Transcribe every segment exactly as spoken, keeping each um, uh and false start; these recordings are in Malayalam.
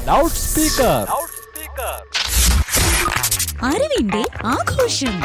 Loud speaker. അറിവിന്റെ ആഘോഷം.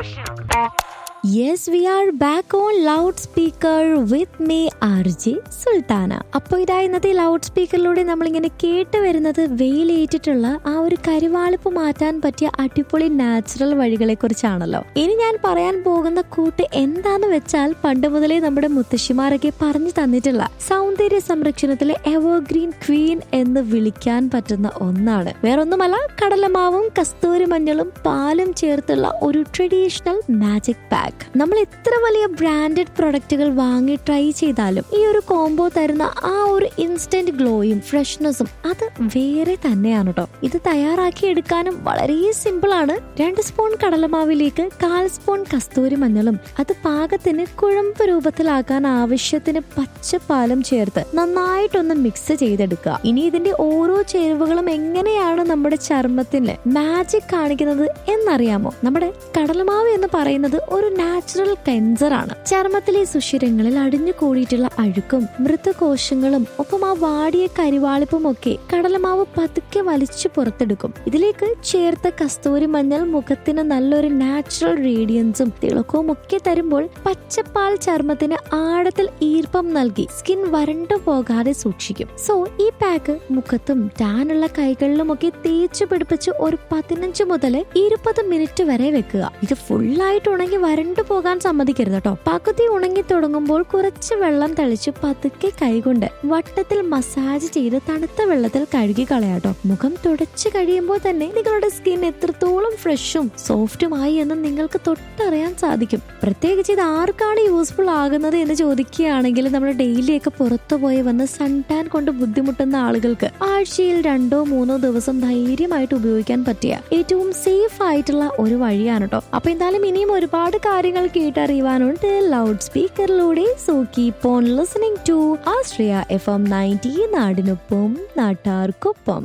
Yes, we are back on loudspeaker with me, R J Sultana. അപ്പോൾ ഇതാ ഇന്നത്തെ ലൗഡ് സ്പീക്കറിലൂടെ നമ്മളിങ്ങനെ കേട്ട് വരുന്നത് വെയിലേറ്റിട്ടുള്ള ആ ഒരു കരിവാളിപ്പ് മാറ്റാൻ പറ്റിയ അടിപൊളി നാച്ചുറൽ വഴികളെ കുറിച്ചാണല്ലോ. ഇനി ഞാൻ പറയാൻ പോകുന്ന കൂട്ട് എന്താന്ന് വെച്ചാൽ പണ്ട് മുതലേ നമ്മുടെ മുത്തശ്ശിമാരൊക്കെ പറഞ്ഞു തന്നിട്ടുള്ള സൗന്ദര്യ സംരക്ഷണത്തിലെ എവർഗ്രീൻ ക്വീൻ എന്ന് വിളിക്കാൻ പറ്റുന്ന ഒന്നാണ്. വേറൊന്നുമല്ല, കടലമാവും കസ്തൂരി മഞ്ഞളും പാലും ചേർത്തുള്ള ഒരു ട്രഡീഷണൽ മാജിക് പാക്ക്. നമ്മൾ എത്ര വലിയ ബ്രാൻഡഡ് പ്രൊഡക്റ്റുകൾ വാങ്ങി ട്രൈ ചെയ്താലും ഈ ഒരു കോംബോ തരുന്ന ആ ഒരു ഇൻസ്റ്റന്റ് ഗ്ലോയും ഫ്രഷ്നെസ്സും അത് വേറെ തന്നെയാണ് കേട്ടോ. ഇത് തയ്യാറാക്കി എടുക്കാനും വളരെ സിമ്പിൾ ആണ്. രണ്ട് സ്പൂൺ കടലമാവിലേക്ക് കാൽ സ്പൂൺ കസ്തൂരി മഞ്ഞളും അത് പാകത്തിന് കുഴമ്പ് രൂപത്തിലാക്കാൻ ആവശ്യത്തിന് പച്ചപ്പാലും ചേർത്ത് നന്നായിട്ടൊന്ന് മിക്സ് ചെയ്തെടുക്കുക. ഇനി ഇതിന്റെ ഓരോ ചേരുവകളും എങ്ങനെയാണ് നമ്മുടെ ചർമ്മത്തിന് മാജിക് കാണിക്കുന്നത് എന്നറിയാമോ? നമ്മുടെ കടലമാവ് എന്ന് പറയുന്നത് ഒരു നാച്ചുറൽ ക്ലെൻസർ ആണ്. ചർമ്മത്തിലെ സുഷിരങ്ങളിൽ അടിഞ്ഞു കൂടിയിട്ടുള്ള അഴുക്കും മൃതകോശങ്ങളും ഒപ്പം ആ വാടിയ കരിവാളിപ്പും ഒക്കെ കടലമാവ് പതുക്കെ വലിച്ചു പുറത്തെടുക്കും. ഇതിലേക്ക് ചേർത്ത കസ്തൂരി മഞ്ഞൾ മുഖത്തിന് നല്ലൊരു നാച്ചുറൽ റേഡിയൻസും തിളക്കവും ഒക്കെ തരുമ്പോൾ പച്ചപ്പാൽ ചർമ്മത്തിന് ആഴത്തിൽ ഈർപ്പം നൽകി സ്കിൻ വരണ്ടു പോകാതെ സൂക്ഷിക്കും. സോ ഈ പാക്ക് മുഖത്തും ടാനുള്ള കൈകളിലും ഒക്കെ തേച്ചു പിടിപ്പിച്ച് ഒരു പതിനഞ്ച് മുതൽ ഇരുപത് മിനിറ്റ് വരെ വെക്കുക. ഇത് ഫുള്ളായിട്ട് ഉണങ്ങി വരണ്ടു പോകാൻ സമ്മതിക്കരുത് കേട്ടോ. പകുതി ഉണങ്ങി തുടങ്ങുമ്പോൾ കുറച്ച് വെള്ളം തളിച്ച് പതുക്കെ കൈകൊണ്ട് വട്ടത്തിൽ മസാജ് ചെയ്ത് തണുത്ത വെള്ളത്തിൽ കഴുകി കളയാട്ടോ. മുഖം തുടച്ച് കഴിയുമ്പോൾ തന്നെ നിങ്ങളുടെ സ്കിൻ എത്രത്തോളം ഫ്രഷും സോഫ്റ്റുമായി എന്ന് നിങ്ങൾക്ക് തൊട്ടറിയാൻ സാധിക്കും. പ്രത്യേകിച്ച് ഇത് ആർക്കാണ് യൂസ്ഫുൾ ആകുന്നത് എന്ന് ചോദിക്കുകയാണെങ്കിൽ നമ്മൾ ഡെയിലി ഒക്കെ പുറത്തു പോയി വന്ന് സൺ ടാൻ കൊണ്ട് ബുദ്ധിമുട്ടുന്ന ആളുകൾക്ക് ആഴ്ചയിൽ രണ്ടോ മൂന്നോ ദിവസം ധൈര്യമായിട്ട് ഉപയോഗിക്കാൻ പറ്റിയ ഏറ്റവും സേഫ് ആയിട്ടുള്ള ഒരു വഴിയാണ് കേട്ടോ. അപ്പൊ എന്തായാലും ഇനിയും ഒരുപാട് കാര്യങ്ങൾ കേട്ടറിയുവാനുണ്ട് loud സ്പീക്കറിലൂടെ. So keep on listening to Ashraya F M ninety, നാടിനൊപ്പം നാട്ടാർക്കൊപ്പം.